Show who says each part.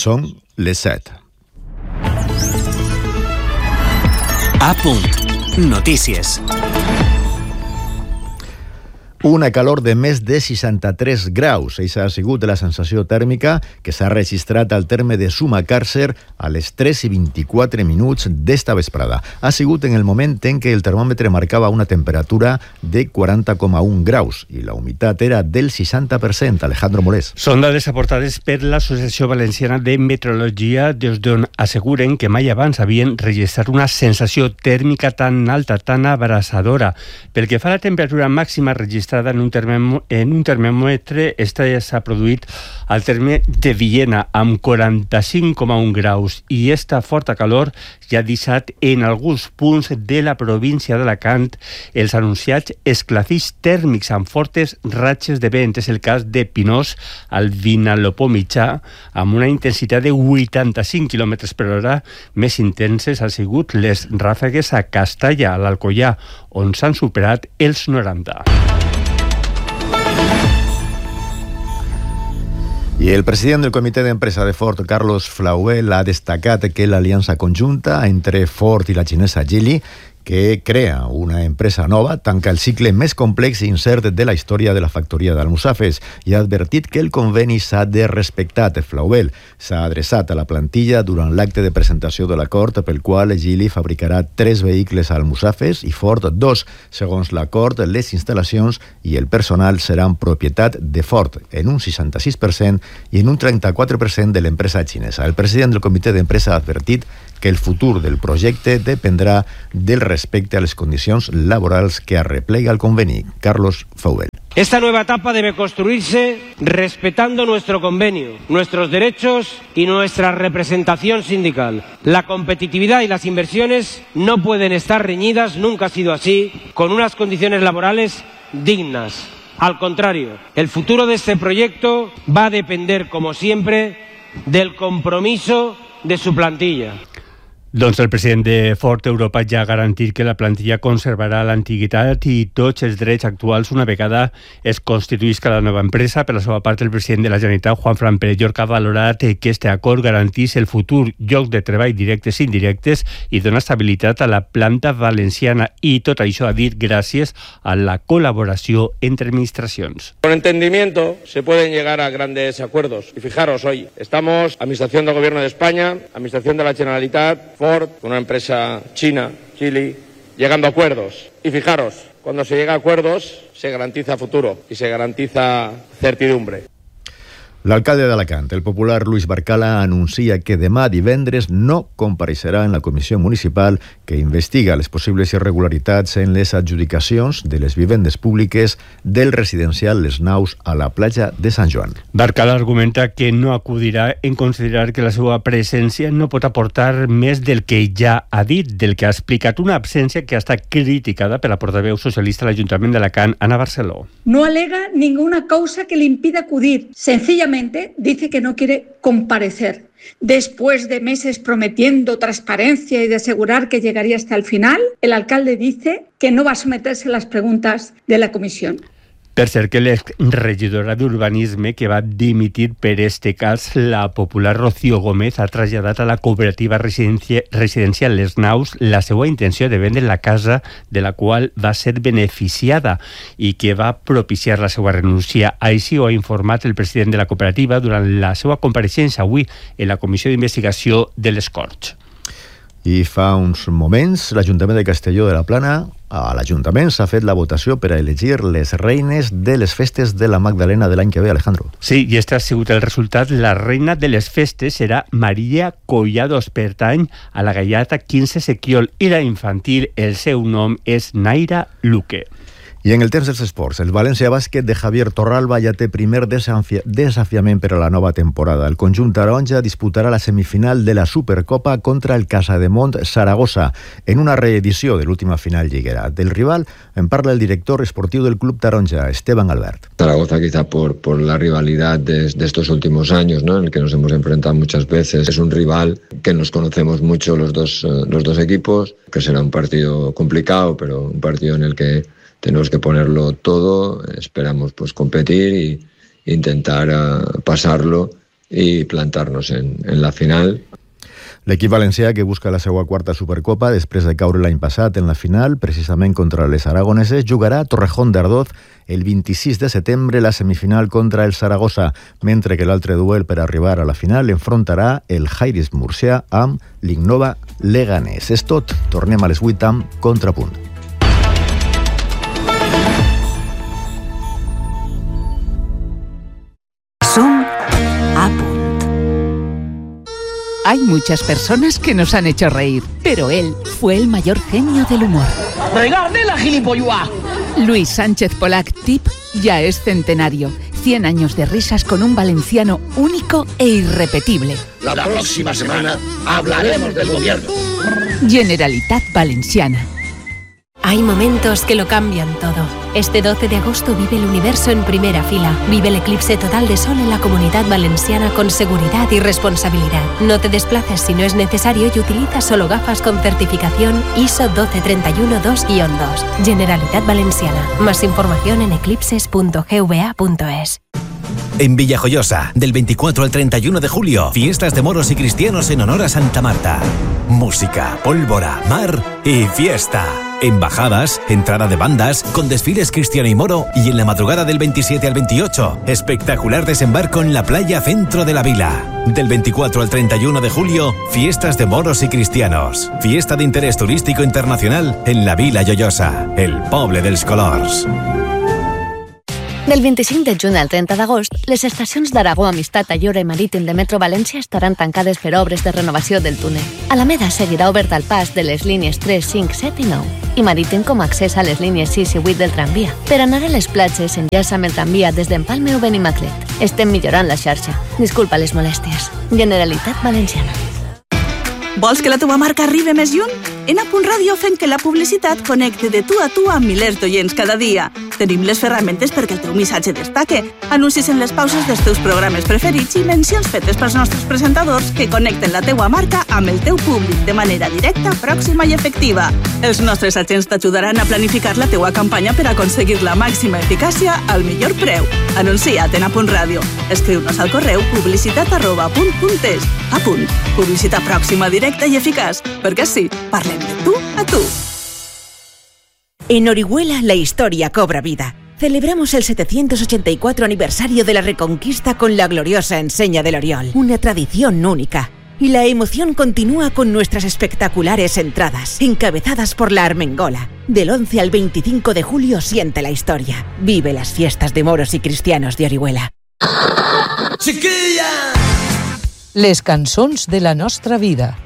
Speaker 1: Són les 7.
Speaker 2: A punt. Notícies.
Speaker 1: Una calor de més de 63 graus. Eixa ha sigut la sensació tèrmica que s'ha registrat al terme de Sumacàrcer a les 3:24 d'esta vesprada. Ha sigut en el moment en què el termòmetre marcava una temperatura de 40,1 graus i la humitat era del 60%. Alejandro Molés.
Speaker 3: Són dades aportades per l'Associació Valenciana de Meteorologia, des d'on asseguren que mai abans havien registrat una sensació tèrmica tan alta, tan abraçadora. Pel que fa a la temperatura màxima registrada en un termòmetre, esta s'ha produït al terme de Villena amb 45,1 graus i esta forta calor ja ha deixat en alguns punts de la província d'Alacant els anunciats esclafits tèrmics amb fortes ratxes de vent. És el cas de Pinós, al Vinalopó mitjà, amb una intensitat de 85 km per hora. Més intenses han sigut les ràfegues a Castalla, a l'Alcoià, on s'han superat els 90.
Speaker 1: I el president del comitè d'empresa de Ford, Carlos Flauel, ha destacat que l'aliança conjunta entre Ford i la xinesa Geely, que crea una empresa nova, tanca el cicle més complex i incert de la història de la factoria d'Almussafes i ha advertit que el conveni s'ha de respectar. Flauel s'ha adreçat a la plantilla durant l'acte de presentació de l'acord pel qual Geely fabricarà 3 vehicles a Almussafes i Ford 2. Segons l'acord, les instal·lacions i el personal seran propietat de Ford en un 66% i en un 34% de l'empresa xinesa. El president del comitè d'empresa ha advertit que el futur del projecte dependrà del respecte a les condicions laborals que arreplega el conveni. Carlos Flauel.
Speaker 4: Esta nueva etapa debe construirse respetando nuestro convenio, nuestros derechos y nuestra representación sindical. La competitividad y las inversiones no pueden estar reñidas, nunca ha sido así, con unas condiciones laborales dignas. Al contrario, el futuro de este proyecto va a depender, como siempre, del compromiso de su plantilla.
Speaker 3: Doncs el president de Ford Europa ja ha garantit que la plantilla conservarà l'antiguitat i tots els drets actuals una vegada es constituïsca la nova empresa. Per la seva part, el president de la Generalitat, Juanfran Pérez-Llorca, ha valorat que este acord garantís el futur lloc de treball directes i indirectes i dona estabilitat a la planta valenciana. I tot això, ha dit, gràcies a la col·laboració entre administracions.
Speaker 5: Con entendimiento se pueden llegar a grandes acuerdos. Y fijaros, hoy estamos, Administración del Gobierno de España, Administración de la Generalitat, Ford, una empresa china, Geely, llegando a acuerdos. Y fijaros, cuando se llega a acuerdos se garantiza futuro y se garantiza certidumbre.
Speaker 1: L'alcalde d'Alacant, el popular Luis Barcala, anuncia que demà divendres no compareixerà en la comissió municipal que investiga les possibles irregularitats en les adjudicacions de les vivendes públiques del residencial Les Naus a la platja de Sant Joan.
Speaker 3: Barcala argumenta que no acudirà en considerar que la seva presència no pot aportar més del que ja ha dit, del que ha explicat, una absència que ha estat criticada per la portaveu socialista a l'Ajuntament d'Alacant, Ana Barceló.
Speaker 6: No alega ninguna causa que le impida acudir, sencillamente dice que no quiere comparecer. Después de meses prometiendo transparencia y de asegurar que llegaría hasta el final, el alcalde dice que no va a someterse a las preguntas de la comisión.
Speaker 3: Per cert, que l'exregidora d'Urbanisme, que va dimitir per este cas, la popular Rocío Gómez, ha traslladat a la cooperativa residencial Les Naus la seva intenció de vendre la casa de la qual va ser beneficiada i que va propiciar la seva renúncia. Així ho ha informat el president de la cooperativa durant la seva compareixença avui en la Comissió d'Investigació de les Corts.
Speaker 1: I fa uns moments, l'Ajuntament de Castelló de la Plana, a l'Ajuntament s'ha fet la votació per a elegir les reines de les festes de la Magdalena de l'any que ve, Alejandro.
Speaker 3: Sí, i este ha sigut el resultat. La reina de les festes serà Maria Collados, pertany a la gaiata 15 Sequiol, i la infantil, el seu nom és Naira Luque.
Speaker 1: I en el temps dels esports, el València Bàsquet de Javier Torralba ja té primer desafiament per a la nova temporada. El conjunt taronja disputarà la semifinal de la Supercopa contra el Casademont Saragossa en una reedició de l'última final lliguera. Del rival en parla el director esportiu del club taronja, Esteban Albert.
Speaker 7: Zaragoza quizá por la rivalidad de estos últimos años, ¿no?, en el que nos hemos enfrentado muchas veces. Es un rival que nos conocemos mucho los dos equipos, que será un partido complicado, pero un partido en el que tenemos que ponerlo todo. Esperamos pues competir e intentar pasarlo y plantarnos en la final.
Speaker 1: L'equip valencià que busca la seva quarta Supercopa després de caure l'any passat en la final, precisament contra les aragoneses, jugarà a Torrejón de Ardoz el 26 de setembre la semifinal contra el Saragossa, mentre que l'altre duel per arribar a la final enfrontarà el Jairis Murcià amb l'Innova Leganés. És tot, tornem a les 8 amb Contrapunt.
Speaker 8: Som a punt. Hay muchas personas que nos han hecho reír, pero él fue el mayor genio del humor.
Speaker 9: ¡Regarde la gilipollas!
Speaker 8: Luis Sánchez Polac, TIP, ya es centenario. 100 años de risas con un valenciano único e irrepetible.
Speaker 9: La próxima semana hablaremos del gobierno.
Speaker 8: Generalitat Valenciana.
Speaker 10: Hay momentos que lo cambian todo. Este 12 de agosto vive el universo en primera fila. Vive el eclipse total de sol en la Comunidad Valenciana con seguridad y responsabilidad. No te desplaces si no es necesario y utiliza solo gafas con certificación ISO 12312-2-2. Generalitat Valenciana. Más información en eclipses.gva.es.
Speaker 11: En Villajoyosa, del 24 al 31 de julio, fiestas de moros y cristianos en honor a Santa Marta. Música, pólvora, mar y fiesta. Embajadas, entrada de bandas, con desfiles cristiano y moro, y en la madrugada del 27 al 28, espectacular desembarco en la playa centro de la vila. Del 24 al 31 de julio, fiestas de moros y cristianos. Fiesta de interés turístico internacional en la Vila Joiosa, el poble dels colors.
Speaker 12: Del 25 de juny al 30 d'agost, les estacions d'Aragó, Amistat, Ayora i Marítim de Metro València estaran tancades per obres de renovació del túnel. Alameda seguirà obert al pas de les línies 3, 5, 7 i 9 i Marítim com a accés a les línies 6 i 8 del tramvia. Per anar a les platges enllaça amb el tramvia des d'Empalme o Benimaclet. Estem millorant la xarxa. Disculpa les molèsties. Generalitat Valenciana.
Speaker 13: Vols que la teva marca arribi més lluny? En A.Radio fem que la publicitat connecte de tu a tu amb milers d'oients cada dia. Tenim les ferramentes perquè el teu missatge destaque, anuncis en les pauses dels teus programes preferits i mencions fetes pels nostres presentadors que connecten la teua marca amb el teu públic de manera directa, pròxima i efectiva. Els nostres agents t'ajudaran a planificar la teua campanya per aconseguir la màxima eficàcia al millor preu. Anuncia't en A.Radio. Escriu-nos al correu publicitat@punt.es. A punt. Publicitat pròxima, directa i eficaç. Perquè sí, parlem de tu a tu.
Speaker 14: En Orihuela la historia cobra vida. Celebramos el 784 aniversario de la Reconquista con la gloriosa enseña del Oriol, una tradición única. Y la emoción continúa con nuestras espectaculares entradas, encabezadas por la Armengola. Del 11 al 25 de julio siente la historia. Vive las fiestas de moros y cristianos de Orihuela.
Speaker 15: Les cançons de la nostra vida.